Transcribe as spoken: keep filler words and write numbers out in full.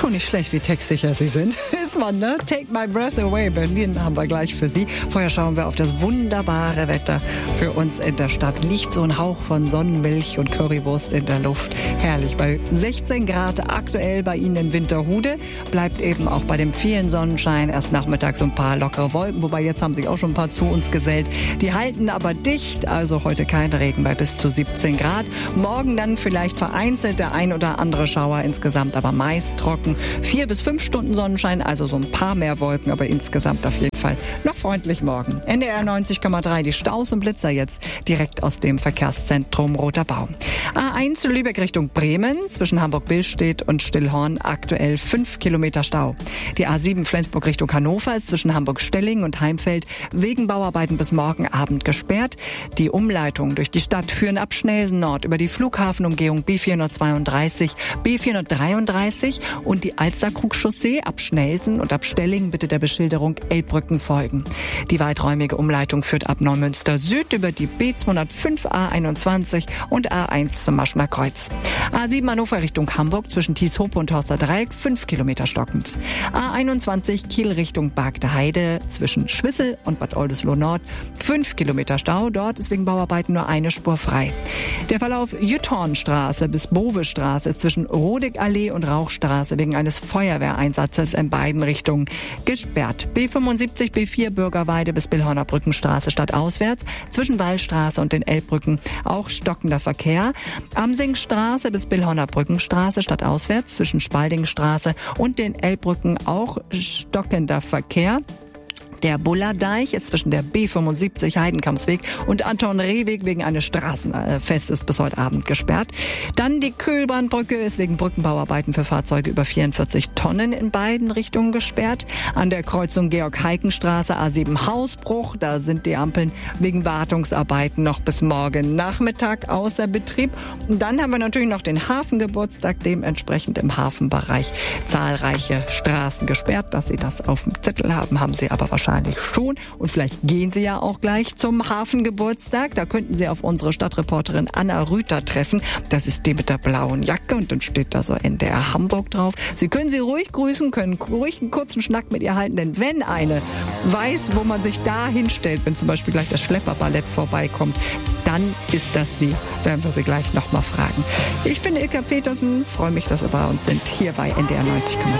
Schon nicht schlecht, wie textsicher sie sind. Ist man, ne? Take my breath away. Berlin haben wir gleich für Sie. Vorher schauen wir auf das wunderbare Wetter für uns in der Stadt. Liegt so ein Hauch von Sonnenmilch und Currywurst in der Luft. Herrlich. Bei sechzehn Grad aktuell bei Ihnen in Winterhude. Bleibt eben auch bei dem vielen Sonnenschein erst nachmittags so ein paar lockere Wolken. Wobei jetzt haben sich auch schon ein paar zu uns gesellt. Die halten aber dicht. Also heute kein Regen bei bis zu siebzehn Grad. Morgen dann vielleicht vereinzelt der ein oder andere Schauer, insgesamt aber meist trocken. Vier bis fünf Stunden Sonnenschein, also so ein paar mehr Wolken, aber insgesamt auf jeden Fall noch freundlich morgen. N D R neunzig Komma drei, die Staus und Blitzer jetzt direkt aus dem Verkehrszentrum Roter Baum. A eins Lübeck Richtung Bremen, zwischen Hamburg-Billstedt und Stillhorn aktuell fünf Kilometer Stau. Die A sieben Flensburg Richtung Hannover ist zwischen Hamburg-Stelling und Heimfeld wegen Bauarbeiten bis morgen Abend gesperrt. Die Umleitungen durch die Stadt führen ab Schnelsen Nord über die Flughafenumgehung B vierhundertzweiunddreißig, B vierhundertdreiunddreißig und die Alsterkrug-Chaussee ab Schnelsen und ab Stelling bitte der Beschilderung Elbbrücken folgen. Die weiträumige Umleitung führt ab Neumünster Süd über die B zweihundertfünf A einundzwanzig und A eins zum Maschner Kreuz. A sieben Hannover Richtung Hamburg zwischen Tieshope und Horster Dreieck fünf Kilometer stockend. A einundzwanzig Kiel Richtung Bargte Heide zwischen Schwissel und Bad Oldesloe Nord fünf Kilometer Stau. Dort ist wegen Bauarbeiten nur eine Spur frei. Der Verlauf Jüttornstraße bis Bovestraße ist zwischen Rodeckallee und Rauchstraße wegen eines Feuerwehreinsatzes in beiden Richtungen gesperrt. B fünfundsiebzig B vier Bürgerweide bis Billhorner Brückenstraße stadtauswärts zwischen Wallstraße und den Elbbrücken auch stockender Verkehr. Amsingstraße bis Billhorner Brückenstraße stadtauswärts zwischen Spaldingstraße und den Elbbrücken auch stockender Verkehr. Der Bullerdeich ist zwischen der B fünfundsiebzig Heidenkampsweg und Anton-Rehweg wegen eines Straßenfestes bis heute Abend gesperrt. Dann die Kühlbahnbrücke ist wegen Brückenbauarbeiten für Fahrzeuge über vierundvierzig Tonnen in beiden Richtungen gesperrt. An der Kreuzung Georg-Heiken-Straße A sieben Hausbruch, da sind die Ampeln wegen Wartungsarbeiten noch bis morgen Nachmittag außer Betrieb. Und dann haben wir natürlich noch den Hafengeburtstag, dementsprechend im Hafenbereich zahlreiche Straßen gesperrt. Dass Sie das auf dem Zettel haben, haben Sie aber wahrscheinlich schon. Und vielleicht gehen Sie ja auch gleich zum Hafengeburtstag. Da könnten Sie auf unsere Stadtreporterin Anna Rüther treffen. Das ist die mit der blauen Jacke und dann steht da so N D R Hamburg drauf. Sie können sie ruhig grüßen, können ruhig einen kurzen Schnack mit ihr halten, denn wenn eine weiß, wo man sich da hinstellt, wenn zum Beispiel gleich das Schlepperballett vorbeikommt, dann ist das sie. Werden wir sie gleich nochmal fragen. Ich bin Ilka Petersen, freue mich, dass Sie bei uns sind, hier bei N D R neunzig Komma drei.